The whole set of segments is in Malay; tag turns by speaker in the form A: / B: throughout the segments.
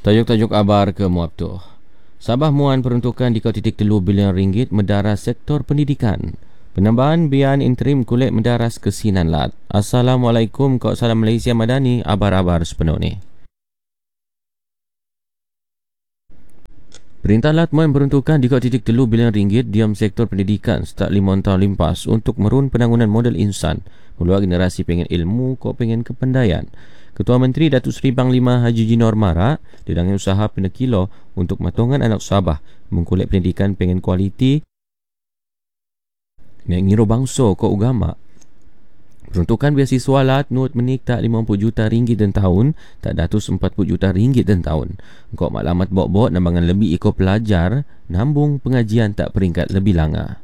A: Tajuk-tajuk abar ke muap tu. Sabah Muan peruntukan di RM3 bilion mendaras sektor pendidikan. Penambahan bian interim kulit mendaras ke Sinan Lat. Assalamualaikum, kau salam Malaysia Madani, abar-abar sepenuh ni. Perintah Lat Muan peruntukan di RM3 bilion diam sektor pendidikan sejak 5 tahun lepas untuk merun penangunan model insan. Meluar generasi pengen ilmu, kau pengen kepandaian. Ketua Menteri Datuk Seri Panglima Haji Jinor Mara didangi usaha penekilo untuk matongan anak Sabah mengkulit pendidikan pengen kualiti nek ngiro bangsa ko agama. Peruntukan beasiswa Lat Nut menik tak RM50 juta dan tahun, tak RM140 juta dan tahun. Kok maklumat bok-bok nambangan lebih iko pelajar, nambung pengajian tak peringkat lebih langa.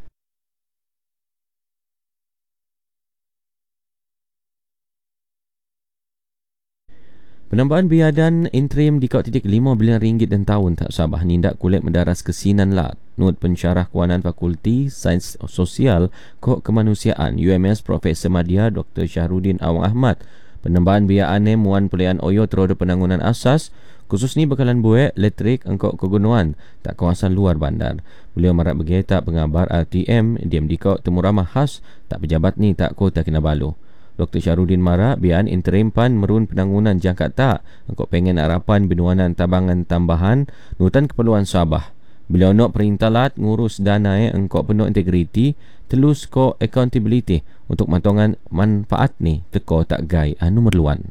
A: Penambahan biadan interim di RM5 bilion dan tahun tak Sabah nindak kulit mendaras ke Sinan Lat. Nut pensyarah Kuanan Fakulti Sains Sosial Kok Kemanusiaan UMS Profesor Madya Dr. Syahrudin Awang Ahmad. Penambahan biaan muan pelian oyo teroda penangunan asas khusus ni bakalan buat elektrik engkau kegunaan tak kawasan luar bandar. Beliau marak bergeta pengabar RTM diam di kau temu ramah khas tak pejabat ni tak ko tak kena balu. Dr. Syahrudin Mara bian interim pan merun penangunan jangka tak engkau pengen harapan benuanan tabangan tambahan nutan keperluan Sabah. Beliau nak perintah Lat ngurus dana engkau penuh integriti telus ko accountability untuk matongan manfaat ni teko tak gai anu merluan.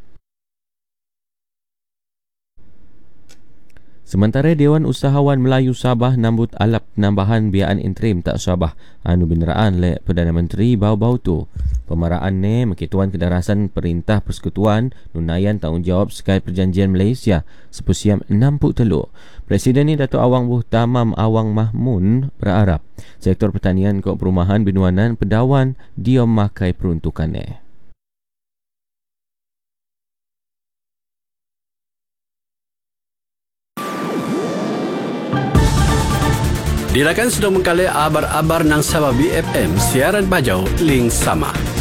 A: Sementara Dewan Usahawan Melayu Sabah nambut alap penambahan biaan interim tak Sabah anu beneraan le Perdana Menteri bau-bau tu. Pemaraan ni mengkituan kedarasan Perintah Persekutuan nunayan tanggungjawab sekait Perjanjian Malaysia sepusiam 63. Presiden ni Datuk Awang Buh Tamam Awang Mahmun berharap sektor pertanian kok perumahan benuanan pedawan dia memakai peruntukan ni.
B: Dirakan sudah mengkali abar-abar nang Sabah BFM siaran bajau link sama.